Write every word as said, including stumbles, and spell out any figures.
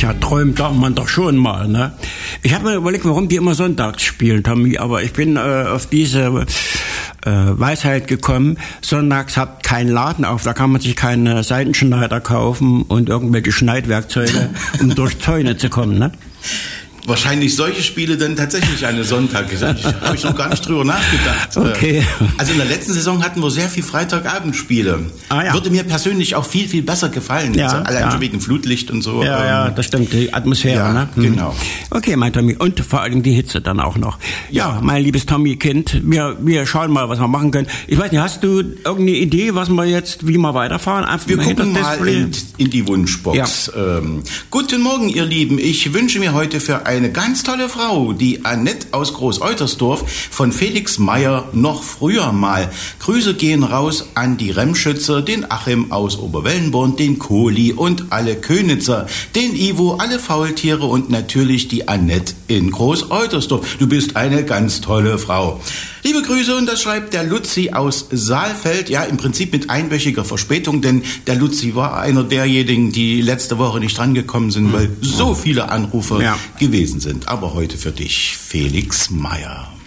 Tja, träumt darf man doch schon mal, ne? Ich habe mir überlegt, warum die immer sonntags spielen, Tommy, aber ich bin äh, auf diese äh, Weisheit gekommen. Sonntags hat kein Laden auf, da kann man sich keine Seitenschneider kaufen und irgendwelche Schneidwerkzeuge, um durch Zäune zu kommen, ne? Wahrscheinlich solche Spiele dann tatsächlich eine Sonntag. Da habe ich noch gar nicht drüber nachgedacht. Okay. Also in der letzten Saison hatten wir sehr viel Freitagabendspiele. Ah, ja. Würde mir persönlich auch viel, viel besser gefallen. Ja, also allein ja. schon wegen Flutlicht und so. Ja, ja, das stimmt, die Atmosphäre, ja, ne? Mhm. Genau. Okay, mein Tommy. Und vor allem die Hitze dann auch noch. Ja, mein liebes Tommy-Kind, wir, wir schauen mal, was wir machen können. Ich weiß nicht, hast du irgendeine Idee, was wir jetzt, wie wir weiterfahren? Einfach wir mal gucken mal in, in die Wunschbox. Ja. Ähm, guten Morgen, ihr Lieben. Ich wünsche mir heute für eine ganz tolle Frau, die Annette aus Groß-Eutersdorf, von Felix Meyer noch früher mal. Grüße gehen raus an die Remschützer, den Achim aus Oberwellenborn, den Kohli und alle Könitzer, den Ivo, alle Faultiere und natürlich die Annette in Groß-Eutersdorf. Du bist eine ganz tolle Frau. Liebe Grüße, und das schreibt der Luzi aus Saalfeld, ja, im Prinzip mit einwöchiger Verspätung, denn der Luzi war einer derjenigen, die letzte Woche nicht drangekommen sind, weil so viele Anrufer ja. gewesen sind. Aber heute für dich, Felix Meyer.